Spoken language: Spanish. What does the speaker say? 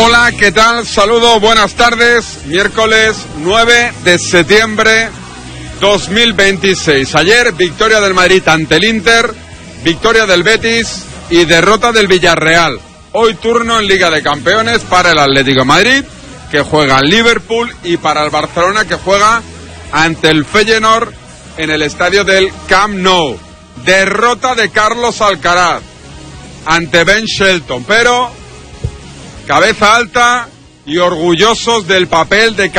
Hola, ¿qué tal? Saludos, buenas tardes. Miércoles 9 de septiembre 2026. Ayer, victoria del Madrid ante el Inter, victoria del Betis y derrota del Villarreal. Hoy turno en Liga de Campeones para el Atlético de Madrid, que juega en Liverpool, y para el Barcelona, que juega ante el Feyenoord en el estadio del Camp Nou. Derrota de Carlos Alcaraz ante Ben Shelton, pero cabeza alta y orgullosos del papel de